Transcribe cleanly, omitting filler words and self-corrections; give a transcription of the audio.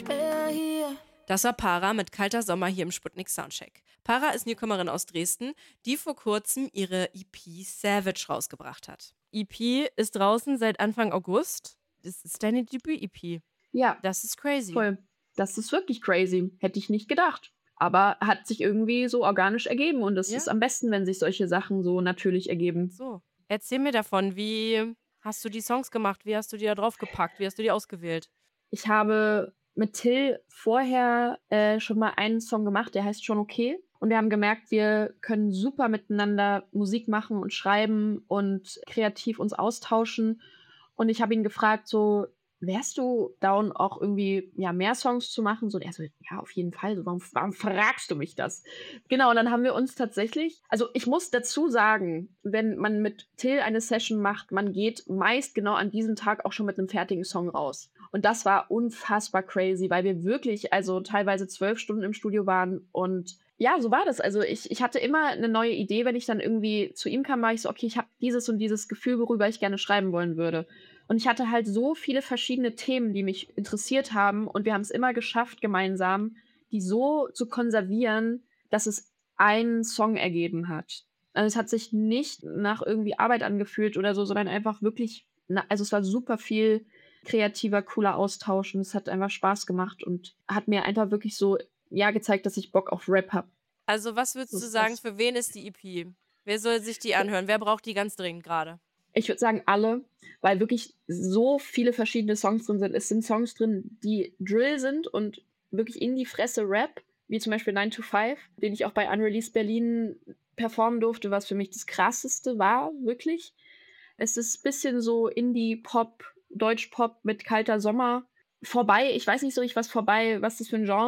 Späher hier. Das war Para mit Kalter Sommer hier im Sputnik Soundcheck. Para ist Newcomerin aus Dresden, die vor kurzem ihre EP Savage rausgebracht hat. EP ist draußen seit Anfang August. Das ist deine Debüt-EP. Ja, Das ist crazy. voll. Das ist wirklich crazy. Hätte ich nicht gedacht. Aber hat sich irgendwie so organisch ergeben. Und es Ja. ist am besten, wenn sich solche Sachen so natürlich ergeben. So, erzähl mir davon. Wie hast du die Songs gemacht? Wie hast du die da drauf gepackt? Wie hast du die ausgewählt? Ich habe mit Till vorher schon mal einen Song gemacht, der heißt Schon okay. Und wir haben gemerkt, wir können super miteinander Musik machen und schreiben und kreativ uns austauschen. Und ich habe ihn gefragt, so, wärst du down, auch irgendwie mehr Songs zu machen? So, und er so, ja, auf jeden Fall. So, warum fragst du mich das? Genau, und dann haben wir uns tatsächlich, also ich muss dazu sagen, wenn man mit Till eine Session macht, man geht meist genau an diesem Tag auch schon mit einem fertigen Song raus. Und das war unfassbar crazy, weil wir wirklich, also teilweise 12 Stunden im Studio waren. Und ja, so war das. Also ich hatte immer eine neue Idee, wenn ich dann irgendwie zu ihm kam, war ich so, okay, ich habe dieses und dieses Gefühl, worüber ich gerne schreiben wollen würde. Und ich hatte halt so viele verschiedene Themen, die mich interessiert haben. Und wir haben es immer geschafft, gemeinsam, die so zu konservieren, dass es einen Song ergeben hat. Also es hat sich nicht nach irgendwie Arbeit angefühlt oder so, sondern einfach wirklich, also es war super viel kreativer, cooler Austausch und es hat einfach Spaß gemacht und hat mir einfach wirklich so, gezeigt, dass ich Bock auf Rap habe. Also, was würdest So du ist sagen, das. für wen ist die EP? Wer soll sich die anhören? Wer braucht die ganz dringend gerade? Ich würde sagen alle, weil wirklich so viele verschiedene Songs drin sind. Es sind Songs drin, die Drill sind und wirklich in die Fresse Rap, wie zum Beispiel 9 to 5, den ich auch bei Unreleased Berlin performen durfte, was für mich das Krasseste war, wirklich. Es ist ein bisschen so Indie-Pop, Deutsch-Pop mit Kalter Sommer. Vorbei, ich weiß nicht so richtig, was das für ein Genre